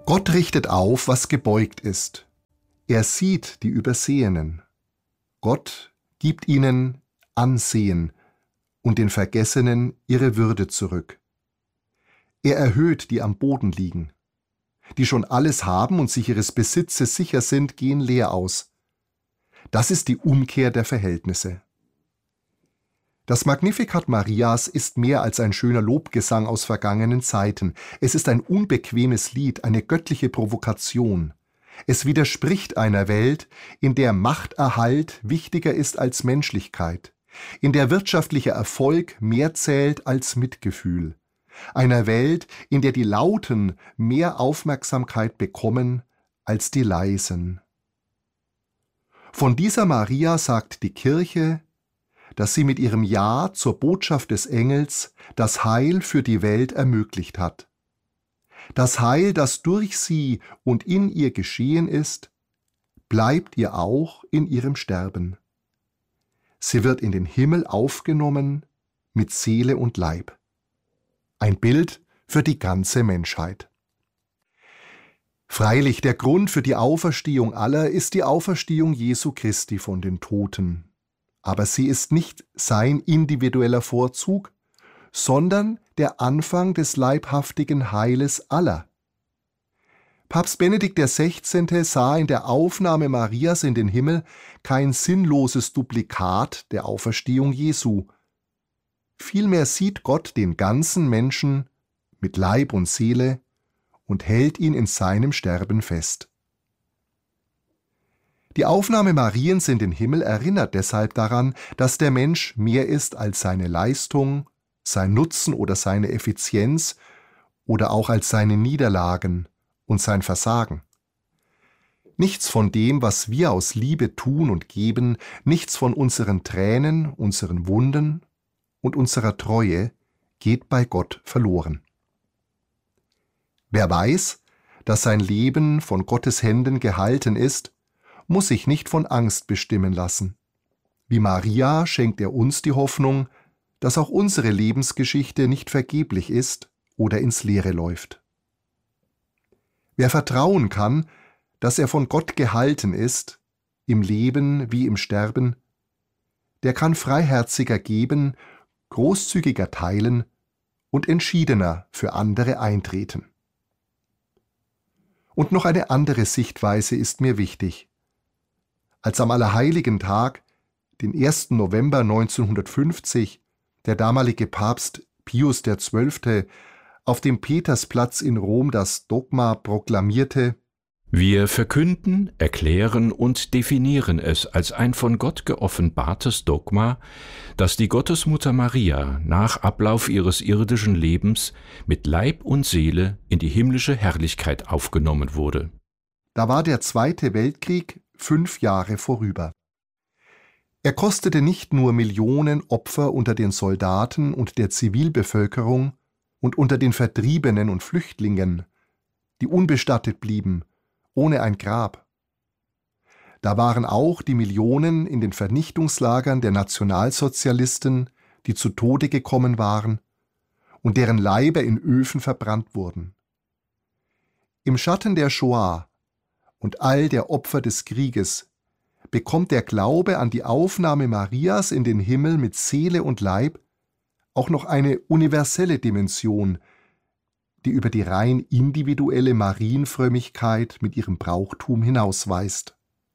Gott richtet auf, was gebeugt ist. Er sieht die Übersehenen. Gott gibt ihnen Ansehen und den Vergessenen ihre Würde zurück. Er erhöht, die am Boden liegen. Die schon alles haben und sich ihres Besitzes sicher sind, gehen leer aus. Das ist die Umkehr der Verhältnisse. Das Magnificat Marias ist mehr als ein schöner Lobgesang aus vergangenen Zeiten. Es ist ein unbequemes Lied, eine göttliche Provokation. Es widerspricht einer Welt, in der Machterhalt wichtiger ist als Menschlichkeit, in der wirtschaftlicher Erfolg mehr zählt als Mitgefühl, einer Welt, in der die Lauten mehr Aufmerksamkeit bekommen als die Leisen. Von dieser Maria sagt die Kirche, dass sie mit ihrem Ja zur Botschaft des Engels das Heil für die Welt ermöglicht hat. Das Heil, das durch sie und in ihr geschehen ist, bleibt ihr auch in ihrem Sterben. Sie wird in den Himmel aufgenommen mit Seele und Leib. Ein Bild für die ganze Menschheit. Freilich, der Grund für die Auferstehung aller ist die Auferstehung Jesu Christi von den Toten. Aber sie ist nicht sein individueller Vorzug, sondern der Anfang des leibhaftigen Heiles aller. Papst Benedikt XVI. Sah in der Aufnahme Marias in den Himmel kein sinnloses Duplikat der Auferstehung Jesu. Vielmehr sieht Gott den ganzen Menschen mit Leib und Seele und hält ihn in seinem Sterben fest. Die Aufnahme Mariens in den Himmel erinnert deshalb daran, dass der Mensch mehr ist als seine Leistung, sein Nutzen oder seine Effizienz oder auch als seine Niederlagen und sein Versagen. Nichts von dem, was wir aus Liebe tun und geben, nichts von unseren Tränen, unseren Wunden und unserer Treue geht bei Gott verloren. Wer weiß, dass sein Leben von Gottes Händen gehalten ist, muss sich nicht von Angst bestimmen lassen. Wie Maria schenkt er uns die Hoffnung, dass auch unsere Lebensgeschichte nicht vergeblich ist oder ins Leere läuft. Wer vertrauen kann, dass er von Gott gehalten ist, im Leben wie im Sterben, der kann freiherziger geben, großzügiger teilen und entschiedener für andere eintreten. Und noch eine andere Sichtweise ist mir wichtig. Als am Allerheiligen-Tag, den 1. November 1950, der damalige Papst Pius XII. Auf dem Petersplatz in Rom das Dogma proklamierte: Wir verkünden, erklären und definieren es als ein von Gott geoffenbartes Dogma, dass die Gottesmutter Maria nach Ablauf ihres irdischen Lebens mit Leib und Seele in die himmlische Herrlichkeit aufgenommen wurde. Da war der Zweite Weltkrieg 5 Jahre vorüber. Er kostete nicht nur Millionen Opfer unter den Soldaten und der Zivilbevölkerung und unter den Vertriebenen und Flüchtlingen, die unbestattet blieben, ohne ein Grab. Da waren auch die Millionen in den Vernichtungslagern der Nationalsozialisten, die zu Tode gekommen waren und deren Leiber in Öfen verbrannt wurden. Im Schatten der Shoah und all der Opfer des Krieges bekommt der Glaube an die Aufnahme Marias in den Himmel mit Seele und Leib auch noch eine universelle Dimension, die über die rein individuelle Marienfrömmigkeit mit ihrem Brauchtum hinausweist.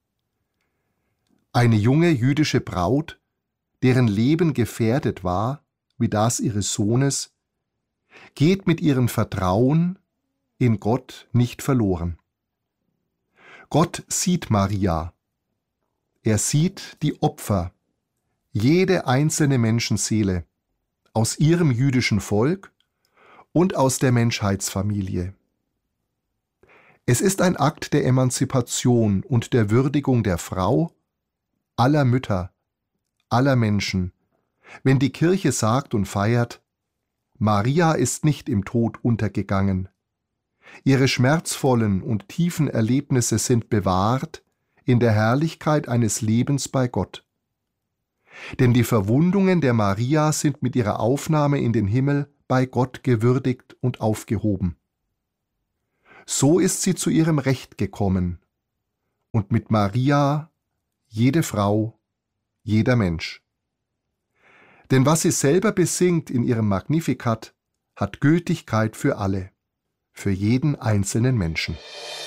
Eine junge jüdische Braut, deren Leben gefährdet war, wie das ihres Sohnes, geht mit ihrem Vertrauen in Gott nicht verloren. Gott sieht Maria. Er sieht die Opfer, jede einzelne Menschenseele aus ihrem jüdischen Volk und aus der Menschheitsfamilie. Es ist ein Akt der Emanzipation und der Würdigung der Frau, aller Mütter, aller Menschen, wenn die Kirche sagt und feiert: Maria ist nicht im Tod untergegangen. Ihre schmerzvollen und tiefen Erlebnisse sind bewahrt in der Herrlichkeit eines Lebens bei Gott. Denn die Verwundungen der Maria sind mit ihrer Aufnahme in den Himmel bei Gott gewürdigt und aufgehoben. So ist sie zu ihrem Recht gekommen. Und mit Maria jede Frau, jeder Mensch. Denn was sie selber besingt in ihrem Magnificat, hat Gültigkeit für alle, für jeden einzelnen Menschen.